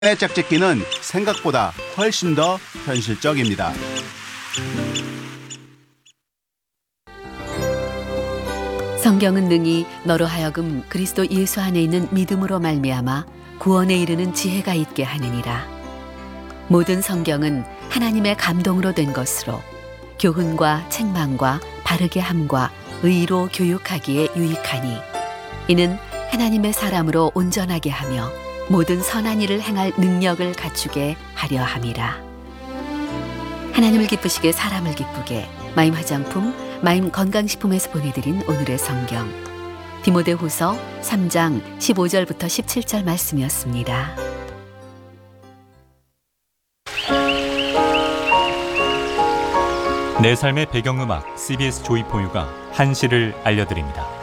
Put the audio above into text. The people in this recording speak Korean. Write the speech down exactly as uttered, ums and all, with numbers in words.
의 짝짓기는 생각보다 훨씬 더 현실적입니다. 성경은 능히 너로 하여금 그리스도 예수 안에 있는 믿음으로 말미암아 구원에 이르는 지혜가 있게 하느니라. 모든 성경은 하나님의 감동으로 된 것으로 교훈과 책망과 바르게 함과 의로 교육하기에 유익하니 이는 하나님의 사람으로 온전하게 하며 모든 선한 일을 행할 능력을 갖추게 하려 함이라. 하나님을 기쁘시게 사람을 기쁘게 마임 화장품, 마임 건강식품에서 보내드린 오늘의 성경 디모데후서 삼 장 십오 절부터 십칠 절 말씀이었습니다. 내 삶의 배경음악 씨비에스 조이포유가 한시를 알려드립니다.